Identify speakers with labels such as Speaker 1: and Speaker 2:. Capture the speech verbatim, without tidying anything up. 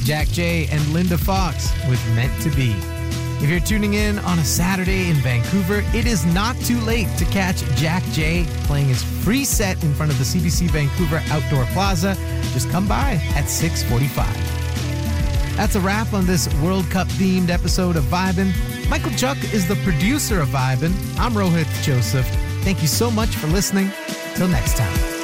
Speaker 1: Jack J and Linda Fox with Meant to Be. If you're tuning in on a Saturday in Vancouver, it is not too late to catch Jack J playing his free set in front of the C B C Vancouver Outdoor Plaza. Just come by at six forty-five. That's a wrap on this World Cup themed episode of Vibin'. Michael Chuck is the producer of Vibin'. I'm Rohit Joseph. Thank you so much for listening. Till next time.